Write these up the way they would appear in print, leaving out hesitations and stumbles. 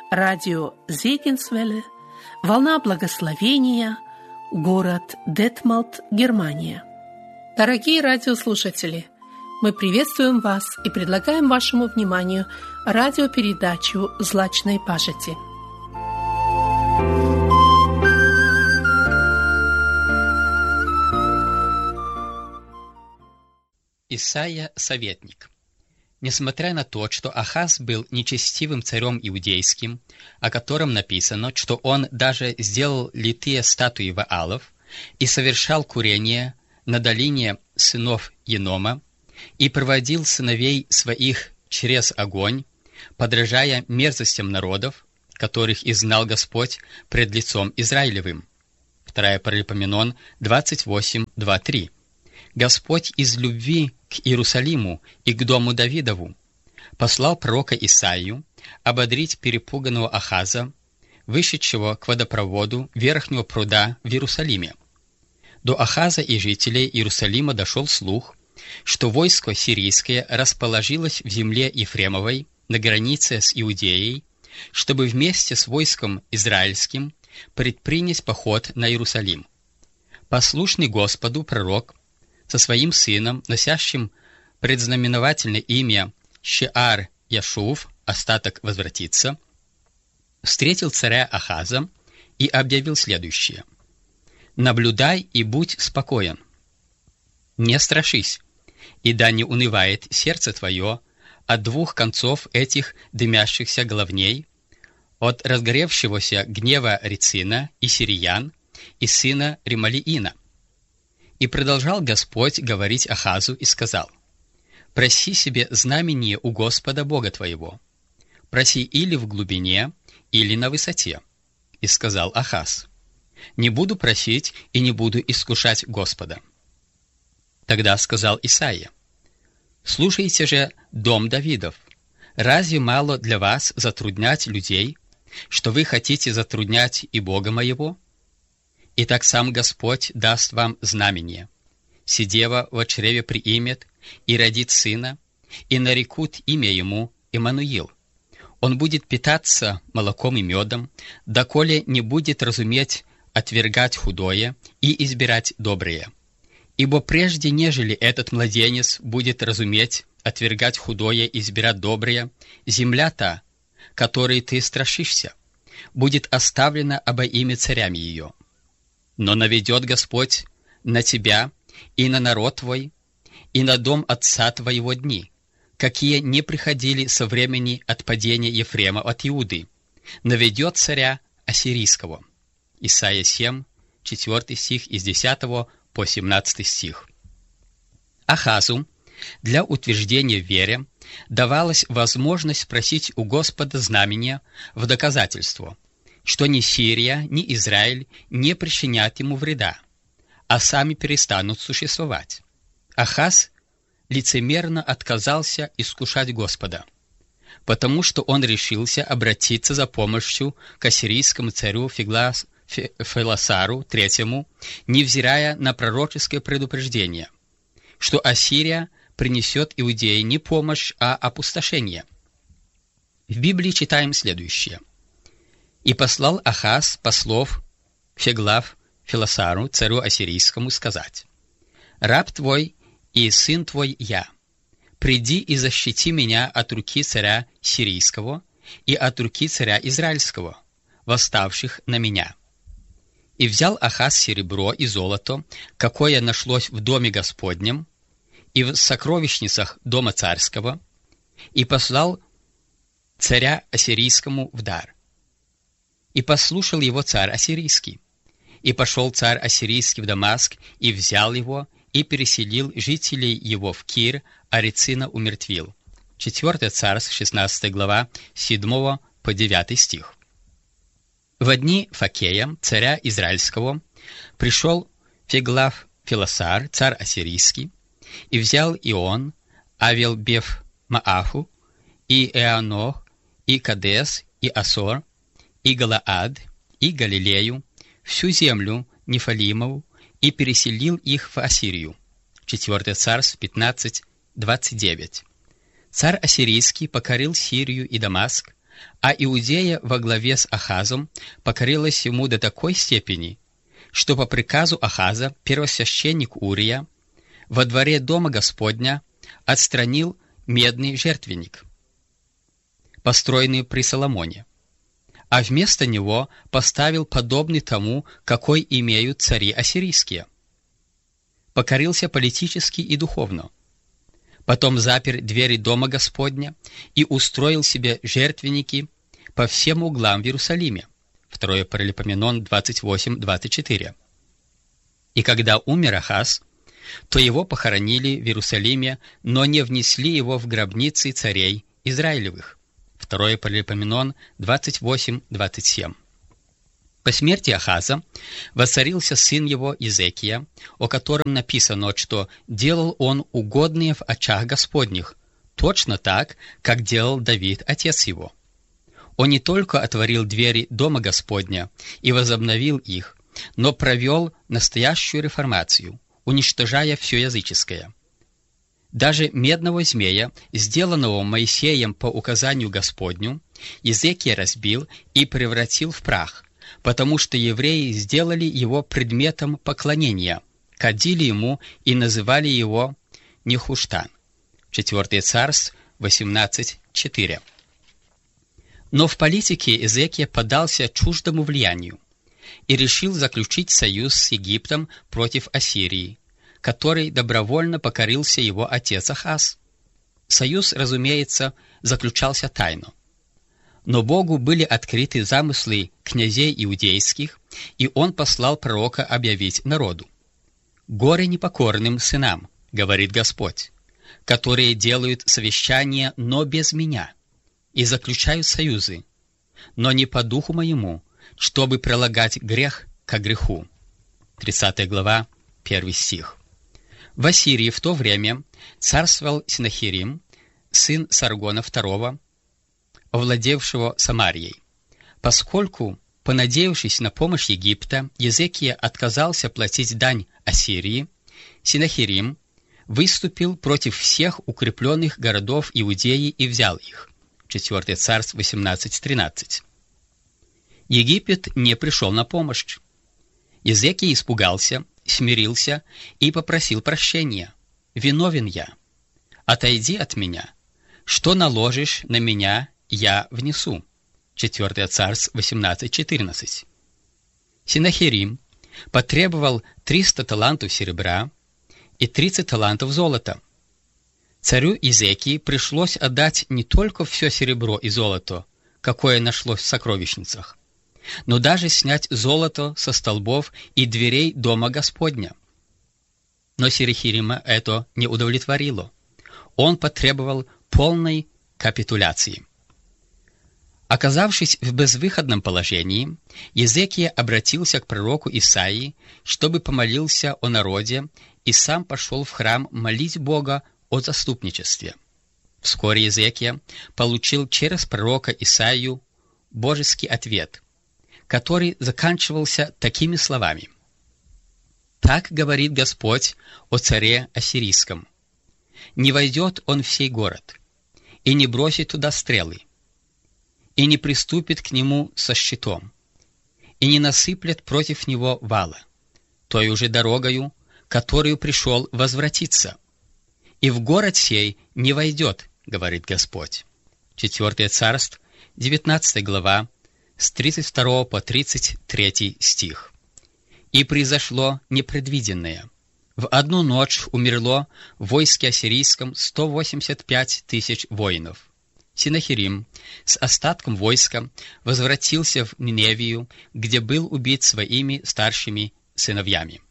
радио Зегенсвелле, волна благословения, город Детмалт, Германия. Дорогие радиослушатели, мы приветствуем вас и предлагаем вашему вниманию радиопередачу «Злачной пажити». Исайя – советник. Несмотря на то, что Ахаз был нечестивым царем иудейским, о котором написано, что он даже сделал литые статуи Ваалов и совершал курение на долине сынов Енома и проводил сыновей своих через огонь, подражая мерзостям народов, которых изгнал Господь пред лицом Израилевым. 2 Паралипоменон 28:2-3. Господь из любви к Иерусалиму и к дому Давидову послал пророка Исаию ободрить перепуганного Ахаза, вышедшего к водопроводу верхнего пруда в Иерусалиме. До Ахаза и жителей Иерусалима дошел слух, что войско сирийское расположилось в земле Ефремовой на границе с Иудеей, чтобы вместе с войском израильским предпринять поход на Иерусалим. Послушный Господу пророк со своим сыном, носящим предзнаменовательное имя Шеар-Яшув, остаток возвратится, встретил царя Ахаза и объявил следующее: «Наблюдай и будь спокоен, не страшись, и да не унывает сердце твое от двух концов этих дымящихся головней, от разгоревшегося гнева Рецина и сириян, и сына Ремалиина». И продолжал Господь говорить Ахазу и сказал: «Проси себе знамение у Господа Бога твоего. Проси или в глубине, или на высоте». И сказал Ахаз: «Не буду просить и не буду искушать Господа». Тогда сказал Исаия: «Слушайте же, дом Давидов, разве мало для вас затруднять людей, что вы хотите затруднять и Бога моего? Итак, сам Господь даст вам знамение. Сидева во чреве приимет и родит сына, и нарекут имя ему Иммануил. Он будет питаться молоком и медом, доколе не будет разуметь отвергать худое и избирать доброе. Ибо прежде, нежели этот младенец будет разуметь отвергать худое и избирать доброе, земля та, которой ты страшишься, будет оставлена обо имя царями ее. Но наведет Господь на тебя и на народ твой, и на дом отца твоего дни, какие не приходили со времени отпадения Ефрема от Иуды, наведет царя ассирийского». Исайя 7, 4 стих, из 10 по 17 стих. Ахазу для утверждения в вере давалась возможность просить у Господа знамения в доказательство, что ни Сирия, ни Израиль не причинят ему вреда, а сами перестанут существовать. Ахаз лицемерно отказался искушать Господа, потому что он решился обратиться за помощью к ассирийскому царю Феласару III, невзирая на пророческое предупреждение, что Ассирия принесет Иудее не помощь, а опустошение. В Библии читаем следующее: «И послал Ахаз послов Феглав Феласару, царю ассирийскому, сказать: раб твой и сын твой я, приди и защити меня от руки царя сирийского и от руки царя израильского, восставших на меня». И взял Ахаз серебро и золото, какое нашлось в доме Господнем и в сокровищницах дома царского, и послал царя ассирийскому в дар. И послушал его царь ассирийский. И пошел царь ассирийский в Дамаск, и взял его, и переселил жителей его в Кир, а Рецина умертвил. 4 Царств, 16 глава, 7 по 9 стих. В дни Факея, царя израильского, пришел Феглав Феласар, царь ассирийский, и взял и он Авел-Беф-Мааху, и Эанох, и Кадес, и Асор, и Галаад, и Галилею, всю землю Нефалимову, и переселил их в Ассирию. 4 Царств 15:29. Царь ассирийский покорил Сирию и Дамаск, а Иудея во главе с Ахазом покорилась ему до такой степени, что по приказу Ахаза первосвященник Урия во дворе дома Господня отстранил медный жертвенник, построенный при Соломоне, а вместо него поставил подобный тому, какой имеют цари ассирийские. Покорился политически и духовно. Потом запер двери дома Господня и устроил себе жертвенники по всем углам в Иерусалиме. 2 Паралипоменон 28-24. И когда умер Ахаз, то его похоронили в Иерусалиме, но не внесли его в гробницы царей Израилевых. 2 Паралипоменон 28-27. По смерти Ахаза воцарился сын его Иезекия, о котором написано, что «делал он угодные в очах Господних, точно так, как делал Давид, отец его». Он не только отворил двери дома Господня и возобновил их, но провел настоящую реформацию, уничтожая все языческое. Даже медного змея, сделанного Моисеем по указанию Господню, Иезекия разбил и превратил в прах, потому что евреи сделали его предметом поклонения, кадили ему и называли его Нехуштан. 4 Царств 18:4. Но в политике Иезекия поддался чуждому влиянию и решил заключить союз с Египтом против Ассирии, который добровольно покорился его отец Ахаз. Союз, разумеется, заключался тайно. Но Богу были открыты замыслы князей иудейских, и он послал пророка объявить народу: «Горе непокорным сынам, говорит Господь, которые делают совещания, но без меня, и заключают союзы, но не по духу моему, чтобы прилагать грех ко греху». 30 глава, 1 стих. В Ассирии в то время царствовал Синахирим, сын Саргона II, овладевшего Самарией. Поскольку, понадеявшись на помощь Египта, Иезекия отказался платить дань Ассирии, Синахирим выступил против всех укрепленных городов Иудеи и взял их. 4 Царств 18:13. Египет не пришел на помощь. Иезекия испугался, смирился и попросил прощения. «Виновен я. Отойди от меня. Что наложишь на меня, я внесу». 4 Царств 18:14. Синахирим потребовал 300 талантов серебра и 30 талантов золота. Царю Иезекии пришлось отдать не только все серебро и золото, какое нашлось в сокровищницах, но даже снять золото со столбов и дверей дома Господня. Но Синахирима это не удовлетворило. Он потребовал полной капитуляции. Оказавшись в безвыходном положении, Иезекия обратился к пророку Исаии, чтобы помолился о народе, и сам пошел в храм молить Бога о заступничестве. Вскоре Иезекия получил через пророка Исаию божеский ответ, который заканчивался такими словами: «Так говорит Господь о царе ассирийском: не войдет он в сей город, и не бросит туда стрелы, и не приступит к нему со щитом, и не насыплет против него вала, той уже дорогою, которую пришел возвратиться, и в город сей не войдет, говорит Господь». 4 Царств, 19 глава, с 32 по 33 стих. «И произошло непредвиденное. В одну ночь умерло в войске ассирийском 185 тысяч воинов. Синахирим с остатком войска возвратился в Ниневию, где был убит своими старшими сыновьями».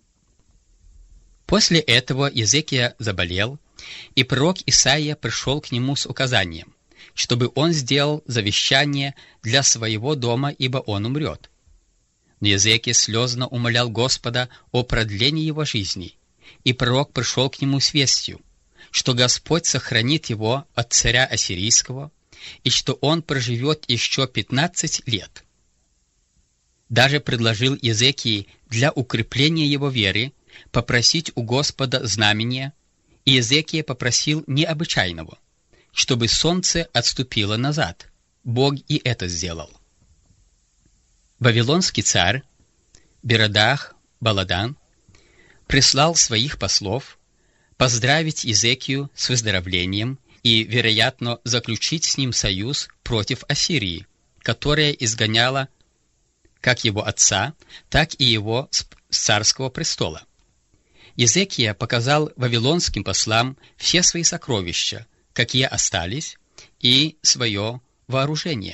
После этого Иезекия заболел, и пророк Исаия пришел к нему с указанием, чтобы он сделал завещание для своего дома, ибо он умрет. Но Иезекия слезно умолял Господа о продлении его жизни, и пророк пришел к нему с вестью, что Господь сохранит его от царя ассирийского, и что он проживет еще 15 лет. Даже предложил Иезекии для укрепления его веры попросить у Господа знамения, и Иезекия попросил необычайного, чтобы солнце отступило назад, Бог и это сделал. Вавилонский царь Берадах Баладан прислал своих послов поздравить Иезекию с выздоровлением и, вероятно, заключить с ним союз против Ассирии, которая изгоняла как его отца, так и его с царского престола. Иезекия показал вавилонским послам все свои сокровища, какие остались, и свое вооружение.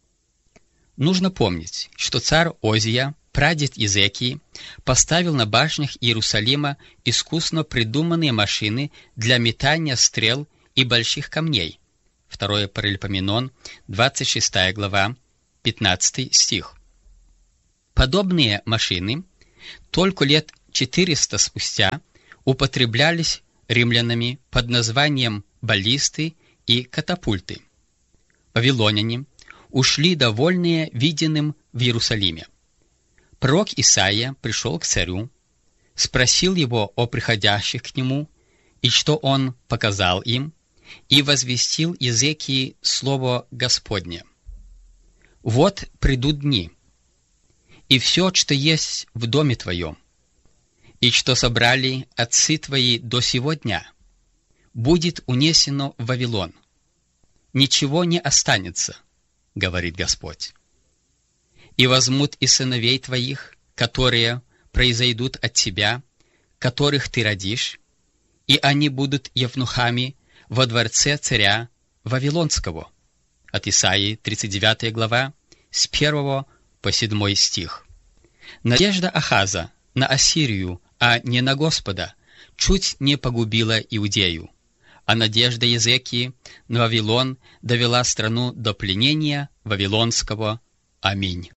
Нужно помнить, что царь Озия, прадед Иезекии, поставил на башнях Иерусалима искусно придуманные машины для метания стрел и больших камней. 2 Паралипоменон, 26 глава, 15 стих. Подобные машины только лет 400 спустя употреблялись римлянами под названием баллисты и катапульты. Вавилоняне ушли довольные виденным в Иерусалиме. Пророк Исаия пришел к царю, спросил его о приходящих к нему, и что он показал им, и возвестил Иезекии слово Господне. «Вот придут дни, и все, что есть в доме твоем, и что собрали отцы твои до сего дня, будет унесено в Вавилон. Ничего не останется, говорит Господь. И возьмут и сыновей твоих, которые произойдут от тебя, которых ты родишь, и они будут евнухами во дворце царя Вавилонского». От Исаии, 39 глава, с 1 по 7 стих. Надежда Ахаза на Ассирию, а не на Господа, чуть не погубила Иудею, а надежда Иезекии на Вавилон довела страну до пленения Вавилонского. Аминь.